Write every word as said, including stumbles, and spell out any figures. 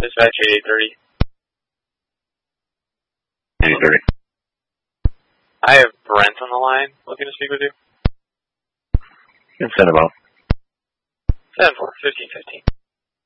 Dispatch eighty-eight thirty. eighty thirty. I have Brent on the line, looking to speak with you. You can send him out. seven four, fifteen fifteen.